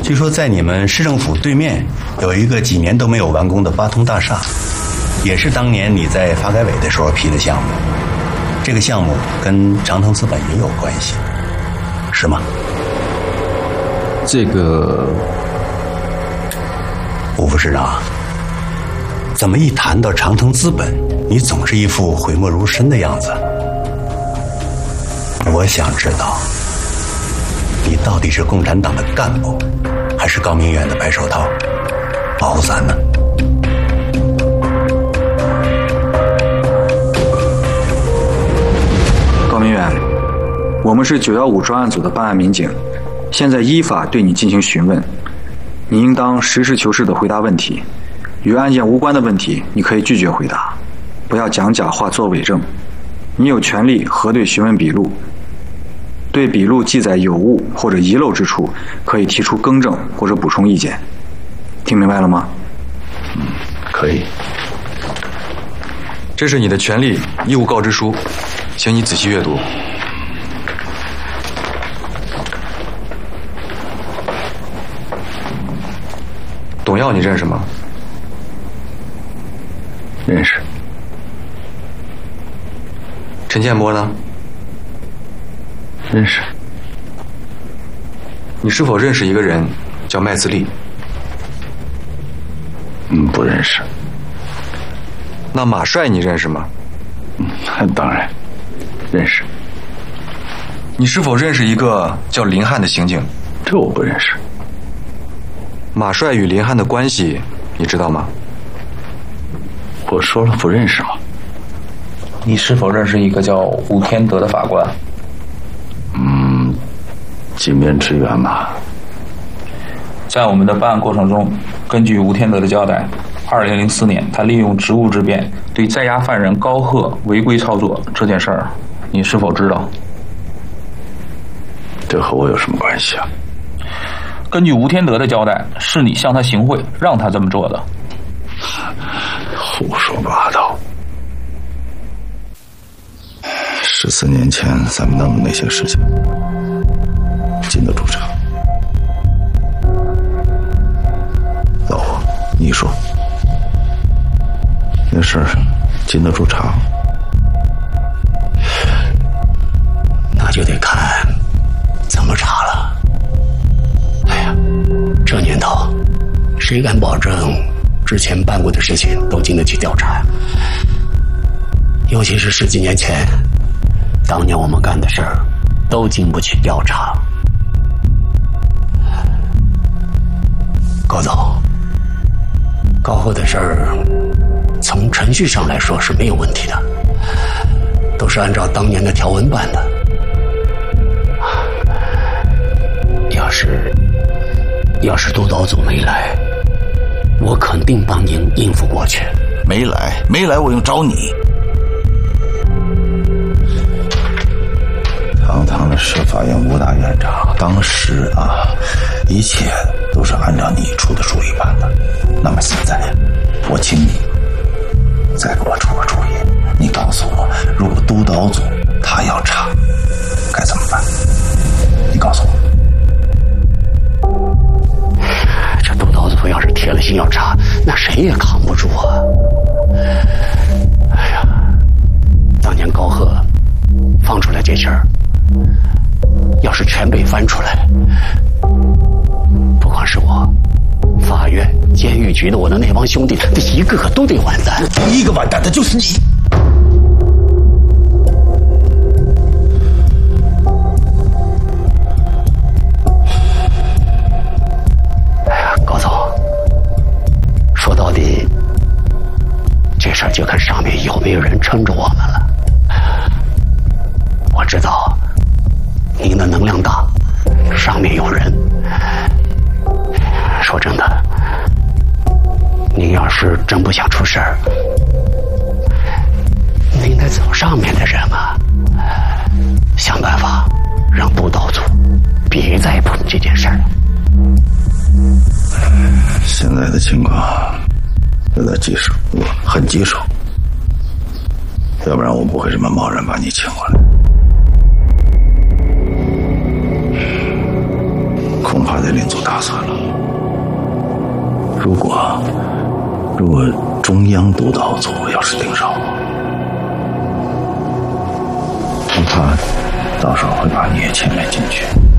据说在你们市政府对面有一个几年都没有完工的八通大厦，也是当年你在发改委的时候批的项目。这个项目跟长腾资本也有关系，是吗？ 这个， 吴副市长，怎么一谈到长腾资本，你总是一副讳莫如深的样子？我想知道，你到底是共产党的干部，还是高明远的白手套保护伞呢？ 高明远，我们是915专案组的办案民警，现在依法对你进行询问，你应当实事求是地回答问题。与案件无关的问题，你可以拒绝回答，不要讲假话做伪证。你有权利核对询问笔录，对笔录记载有误或者遗漏之处，可以提出更正或者补充意见。听明白了吗？ 可以。 这是你的权利义务告知书，请你仔细阅读。董耀你认识吗？ 认识。 陈建波呢？ 认识。 你是否认识一个人叫麦自立？ 不认识。 那马帅你认识吗？ 当然认识。 你是否认识一个叫林汉的刑警？ 这我不认识。 马帅与林汉的关系你知道吗？ 我说了不认识吗？ 你是否认识一个叫吴天德的法官？ 金边驰援吧。 在我们的办案过程中，根据吴天德的交代，2004年他利用职务之便对在押犯人高贺违规操作这件事儿，你是否知道？ 这和我有什么关系啊？ 根据吴天德的交代，是你向他行贿，让他这么做的。 胡说八道！14年前咱们弄的那些事情，经得住查。老胡，你说那事儿经得住查？ 那就得看怎么查了。哎呀，这年头，谁敢保证之前办过的事情都经得起调查？尤其是10几年前，当年我们干的事儿都经不起调查。高总，高贺的事儿从程序上来说是没有问题的，都是按照当年的条文办的。要是督导组没来，我肯定帮您应付过去。 没来，我用找你。堂堂的市法院吴大院长，当时一切都是按照你出的主意办的。那么现在，我请你再给我出个主意。你告诉我，如果督导组他要查，该怎么办？你告诉我。 这督导组要是铁了心要查，那谁也扛不住啊！哎呀，当年高贺放出来这事儿，要是全被翻出来，不光是我，法院、监狱局的我的那帮兄弟，这一个个都得完蛋。 第一个完蛋的就是你。 高总，说到底，这事儿就看上面有没有人撑着我们了。我知道您的能量大，上面有人。说真的，您要是真不想出事儿，您得找上面的人啊，想办法让督导组别再碰这件事儿。 现在的情况有点棘手，很棘手，要不然我不会这么贸然把你请过来。恐怕得令做打算了。如果中央督导组要是盯上我，恐怕到时候会把你也牵连进去。